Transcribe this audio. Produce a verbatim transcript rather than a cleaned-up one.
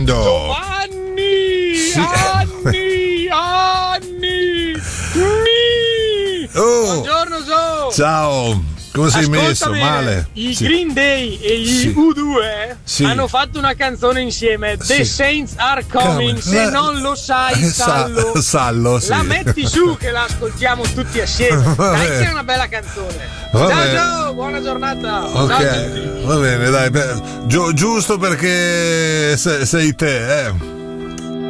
Giovanni, Sì. Anni, Anni, Ni. Oh. Buongiorno Gio. Ciao, come sei Ascolta messo? bene, Male? I Sì. Green Day e gli Sì. U due Sì. hanno fatto una canzone insieme, The Sì. Saints Are Coming. Come? Se La- non lo sai, Eh, sa- sallo. sallo, sì. La metti su che la ascoltiamo tutti assieme. Va Dai bene. che è una bella canzone. Va Ciao bene. Gio, buona giornata. Ciao a tutti. Ok, va bene, dai, beh, giu- giusto perché sei, sei te, eh.